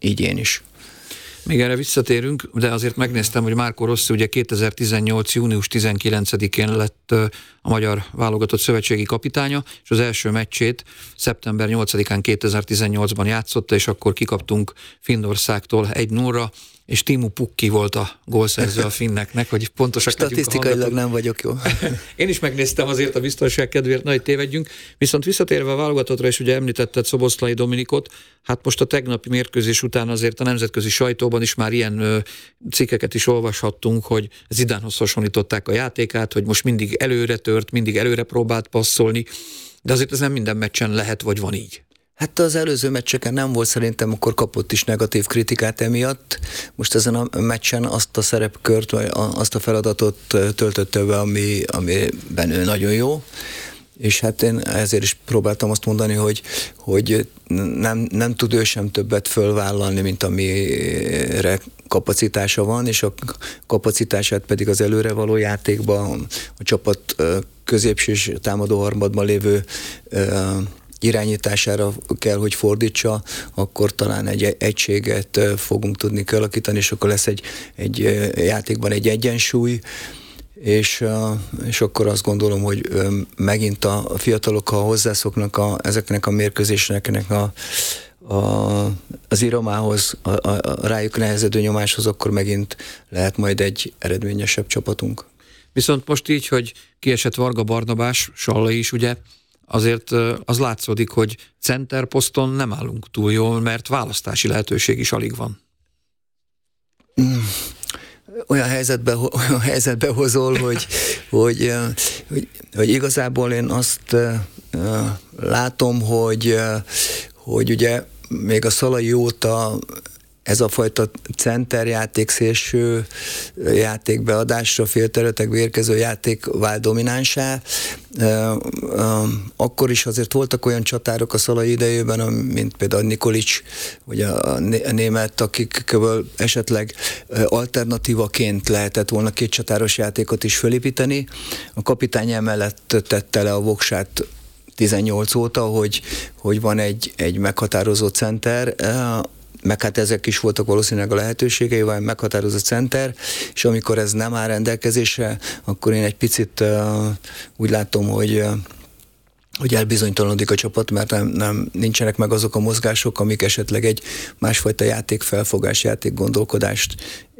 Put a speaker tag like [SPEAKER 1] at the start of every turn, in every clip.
[SPEAKER 1] így én is.
[SPEAKER 2] Még erre visszatérünk, de azért megnéztem, hogy Marco Rossi ugye 2018. június 19-én lett a magyar válogatott szövetségi kapitánya, és az első meccsét szeptember 8-án 2018-ban játszotta, és akkor kikaptunk Finnországtól 1-0-ra, és Teemu Pukki volt a gólszerző a finneknek, hogy pontosak
[SPEAKER 1] statisztikailag nem vagyok jó.
[SPEAKER 2] Én is megnéztem azért a biztonság kedvéért, nagy tévedjünk, viszont visszatérve a válogatottra, és ugye említetted Szoboszlai Dominikot, hát most a tegnapi mérkőzés után azért a nemzetközi sajtóban is már ilyen cikkeket is olvashattunk, hogy Zidánhoz hasonlították a játékát, hogy most mindig előre tört, mindig előre próbált passzolni, de azért ez nem minden meccsen lehet, vagy van így.
[SPEAKER 1] Hát az előző meccseken nem volt, szerintem akkor kapott is negatív kritikát emiatt. Most ezen a meccsen azt a szerepkört, vagy azt a feladatot töltötte be, amiben ő nagyon jó. És hát én ezért is próbáltam azt mondani, hogy nem tud ő sem többet fölvállalni, mint amire kapacitása van, és a kapacitását pedig az előrevaló játékban, a csapat középső és támadó harmadban lévő irányítására kell, hogy fordítsa, akkor talán egy egységet fogunk tudni kialakítani, és akkor lesz egy játékban egy egyensúly, és akkor azt gondolom, hogy megint a fiatalok, ha hozzászoknak ezeknek a mérkőzéseknek az iromához, a rájuk nehezedő nyomáshoz, akkor megint lehet majd egy eredményesebb csapatunk.
[SPEAKER 2] Viszont most így, hogy kiesett Varga Barnabás, Sallai is ugye, azért az látszódik, hogy centerposzton nem állunk túl jól, mert választási lehetőség is alig van.
[SPEAKER 1] Olyan helyzetbe hozol, hogy igazából én azt látom, hogy ugye még a Szalai óta ez a fajta centerjáték, szélső játékbeadásra, félterületekbe érkező játék vált dominánsá. Akkor is azért voltak olyan csatárok a Szalai idejében, mint például Nikolic, vagy a német, akikből esetleg alternatívaként lehetett volna két csatáros játékot is fölépíteni. A kapitány emellett tette le a voksát 18 óta, hogy van egy meghatározó center, meg hát ezek is voltak valószínűleg a lehetőségei, vagy meghatározó center, és amikor ez nem áll rendelkezésre, akkor én egy picit úgy látom, hogy elbizonytalanodik a csapat, mert nincsenek meg azok a mozgások, amik esetleg egy másfajta játékfelfogás, játékgondolkodást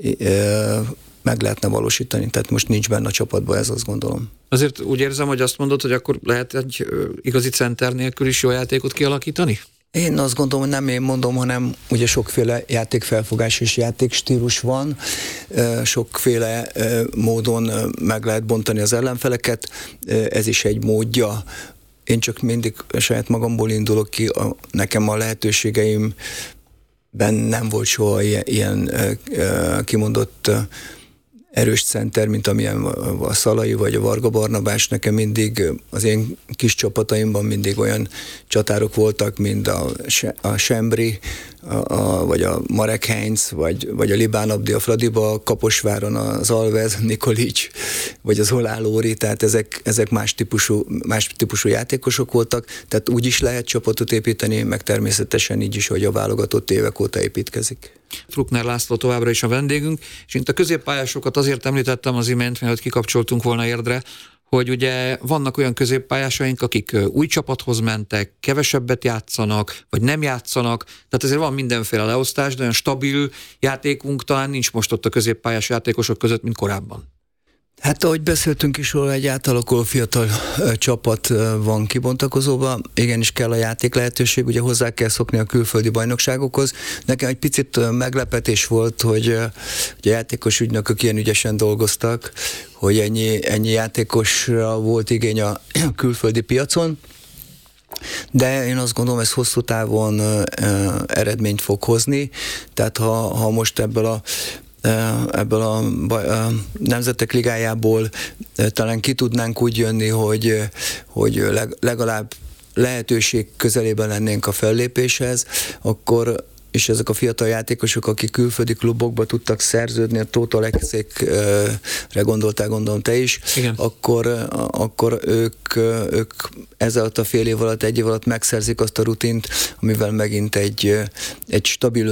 [SPEAKER 1] meg lehetne valósítani. Tehát most nincs benne a csapatban, ez azt gondolom.
[SPEAKER 2] Azért úgy érzem, hogy azt mondod, hogy akkor lehet egy igazi center nélkül is jó játékot kialakítani?
[SPEAKER 1] Én azt gondolom, hogy nem én mondom, hanem ugye sokféle játékfelfogás és játékstílus van, sokféle módon meg lehet bontani az ellenfeleket, ez is egy módja. Én csak mindig saját magamból indulok ki, nekem a lehetőségeimben nem volt soha ilyen kimondott erős center, mint amilyen a Szalai vagy a Varga Barnabás. Nekem mindig az én kis csapataimban mindig olyan csatárok voltak, mint a Sembri, vagy a Marek Heinz, vagy a Libán Abdi a Fradiba, Kaposváron az Alvez, Nikolic, vagy az Olá Lóri, tehát ezek más típusú játékosok voltak, tehát úgy is lehet csapatot építeni, meg természetesen így is, hogy a válogatott évek óta építkezik.
[SPEAKER 2] Fruckner László továbbra is a vendégünk, és itt a középpályásokat azért említettem az imént, mielőtt kikapcsoltunk volna Érdre, hogy ugye vannak olyan középpályásaink, akik új csapathoz mentek, kevesebbet játszanak, vagy nem játszanak, tehát ezért van mindenféle leosztás, de olyan stabil játékunk talán nincs most ott a középpályás játékosok között, mint korábban.
[SPEAKER 1] Hát ahogy beszéltünk is róla, egy átalakuló fiatal csapat van kibontakozóban, igenis kell a játék lehetőség, ugye hozzá kell szokni a külföldi bajnokságokhoz. Nekem egy picit meglepetés volt, hogy a játékos ügynökök ilyen ügyesen dolgoztak, hogy ennyi játékosra volt igény a külföldi piacon, de én azt gondolom, ez hosszú távon eredményt fog hozni, tehát ha most ebből a Nemzetek Ligájából talán ki tudnánk úgy jönni, hogy legalább lehetőség közelében lennénk a fellépéshez, akkor és ezek a fiatal játékosok, akik külföldi klubokba tudtak szerződni, a Tóth Alexékre gondoltál, gondolom te is, akkor ők ez alatt a fél év alatt, egy év alatt megszerzik azt a rutint, amivel megint egy stabil